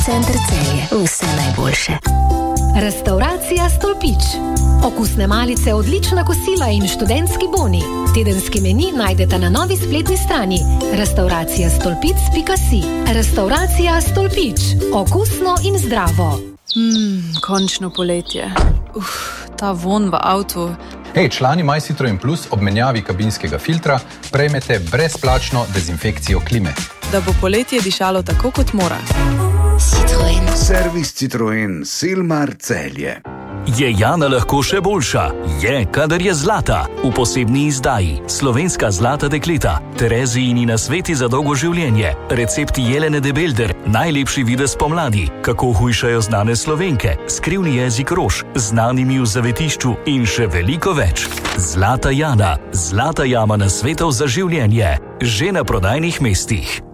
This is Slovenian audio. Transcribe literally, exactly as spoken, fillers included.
Center Celje, vse najboljše. Restauracija Stolpič. Okusne malice, odlična kosila in študentski boni. Tedenski meni najdete na novi spletni strani restauracija stolpic pika si. Restauracija Stolpič. Okusno in zdravo. Mmm, končno poletje. Uf, ta von v avtu. Hej, člani My Citroen Plus ob menjavi kabinskega filtra prejmete brezplačno dezinfekcijo klime. Da bo poletje dišalo tako, kot mora. Citroen. Servis Citroen Silmar Celje. Je Jana lahko še boljša? Je, kadar je zlata. V posebni izdaji Slovenska zlata dekleta, Terezijini nasveti za dolgo življenje, recepti Jelene de Belder, najlepši videz pomladi, kako hujšajo znane Slovenke, skrivni jezik rož, znanimi v zavetišču in še veliko več. Zlata Jana, zlata jama nasvetov za življenje, že na prodajnih mestih.